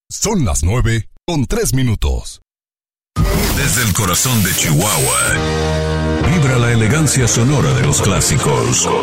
Son las 9:03. Desde el corazón de Chihuahua, vibra la elegancia sonora de los clásicos.